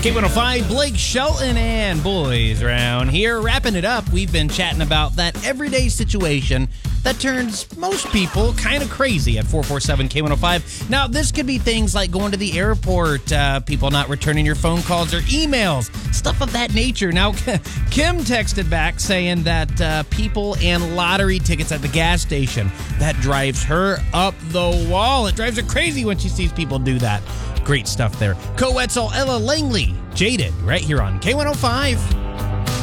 K105, Blake Shelton and boys around here. Wrapping it up, we've been chatting about that everyday situation that turns most people kind of crazy at 447-K105. Now, this could be things like going to the airport, people not returning your phone calls or emails, stuff of that nature. Now, Kim texted back saying that people and lottery tickets at the gas station, that drives her up the wall. It drives her crazy when she sees people do that. Great stuff there. Co-Wetzel, Ella Langley, Jaded, right here on K105.